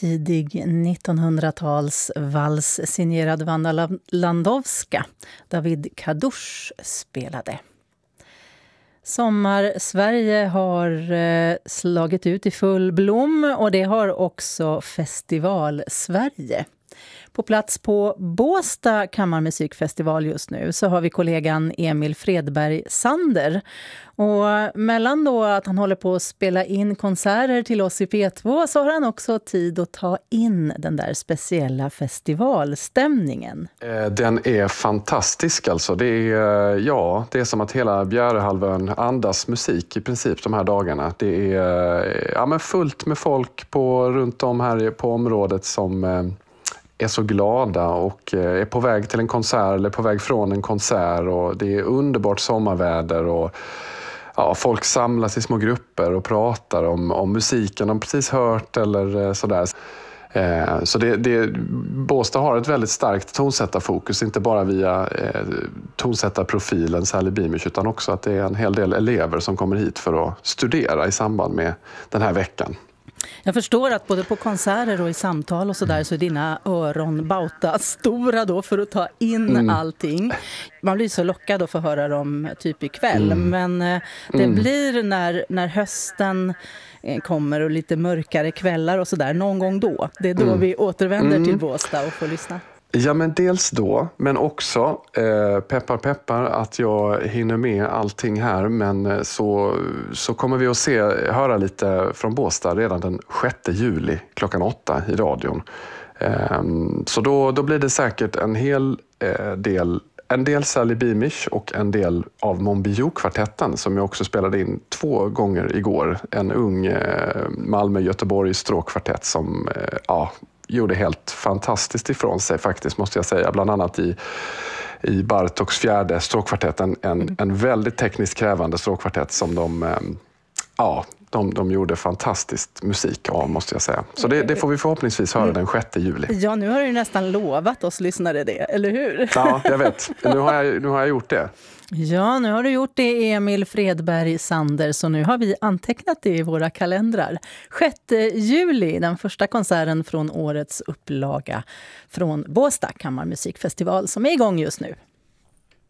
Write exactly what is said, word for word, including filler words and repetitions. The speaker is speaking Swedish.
tidig nittonhundratals vals signerad Wanda Landowska. David Kadush spelade. Sommar-Sverige har eh, slagit ut i full blom och det har också Festival-Sverige. På plats på Båstad kammarmusikfestival just nu så har vi kollegan Emil Fredberg Sander. Och mellan då att han håller på att spela in konserter till oss i P två så har han också tid att ta in den där speciella festivalstämningen. Den är fantastisk alltså. Det är, ja, det är som att hela Bjärehalvön andas musik i princip de här dagarna. Det är ja, men fullt med folk på, runt om här på området som är så glada och är på väg till en konsert eller på väg från en konsert. Och det är underbart sommarväder och ja, folk samlas i små grupper och pratar om, om musiken de precis hört eller sådär. Eh, så det, det, Båstad har ett väldigt starkt tonsättarfokus, inte bara via eh, tonsättarprofilen Sally Beamish utan också att det är en hel del elever som kommer hit för att studera i samband med den här veckan. Jag förstår att både på konserter och i samtal och så där så är dina öron bauta stora då för att ta in mm. allting. Man blir så lockad att få höra dem typ ikväll. Mm. Men eh, det mm. blir när, när hösten eh, kommer och lite mörkare kvällar och så där någon gång då. Det är då mm. vi återvänder mm. till Båstad och får lyssna. Ja, men dels då, men också eh, peppar peppar att jag hinner med allting här, men så, så kommer vi att se, höra lite från Båstad redan den sjätte juli klockan åtta i radion. Eh, så då, då blir det säkert en hel eh, del, en del Sally Beamish och en del av Monbiot-kvartetten som jag också spelade in två gånger igår. En ung eh, Malmö-Göteborg stråkkvartett som, eh, ja, gjorde helt fantastiskt ifrån sig faktiskt, måste jag säga. Bland annat i, i Bartoks fjärde stråkkvartett. En, en, en väldigt tekniskt krävande stråkkvartett som de, ja, de, de gjorde fantastiskt musik av, måste jag säga. Så det, det får vi förhoppningsvis höra den sjätte juli. Ja, nu har du nästan lovat oss lyssnare det, eller hur? Ja, jag vet. Nu har jag, nu har jag gjort det. Ja, nu har du gjort det, Emil Fredberg Sander, så nu har vi antecknat det i våra kalendrar. sjätte juli, den första konserten från årets upplaga från Båstad kammarmusikfestival som är igång just nu.